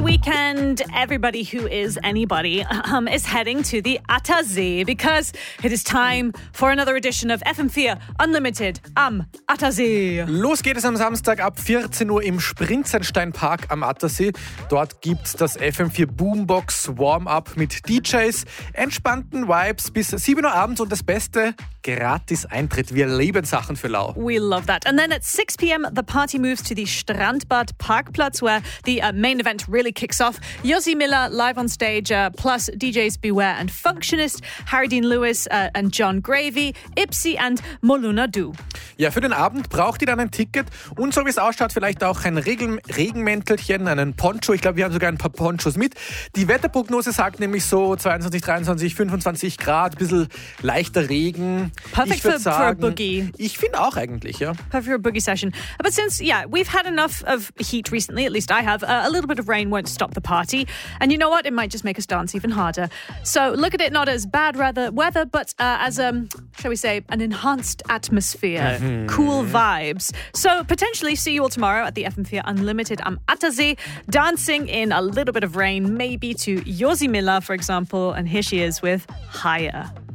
weekend, everybody who is anybody is heading to the Attersee because it is time for another edition of FM4 Unlimited am Attersee. Los geht es am Samstag ab 14 Uhr im Sprinzenstein-Park am Attersee. Dort gibt's das FM4 Boombox Warm-Up mit DJs, entspannten Vibes bis 7 Uhr abends und das Beste, gratis Eintritt. Wir lieben Sachen für lau. We love that. And then at 6 p.m, the party moves to the Strandbad Parkplatz where the main event really kicks off. Josie Miller live on stage, plus DJs Beware and Functionist, Harry Dean Lewis and John Gravy, Ipsy and Moluna Du. Ja, für den Abend braucht ihr dann ein Ticket und so wie es ausschaut, vielleicht auch ein Regenmäntelchen, einen Poncho. Ich glaube, wir haben sogar ein paar Ponchos mit. Die Wetterprognose sagt nämlich so 22, 23, 25 Grad, ein bisschen leichter Regen. Perfect for a boogie. Ich finde auch eigentlich, ja. Perfect for a boogie session. But since, we've had enough of heat recently, at least I have, a little bit of rain won't stop the party. And you know what? It might just make us dance even harder. So look at it not as bad weather, but as, shall we say, an enhanced atmosphere, cool vibes. So potentially see you all tomorrow at the FM4 Unlimited am Attersee, dancing in a little bit of rain, maybe to Josie Miller, for example. And here she is with Higher.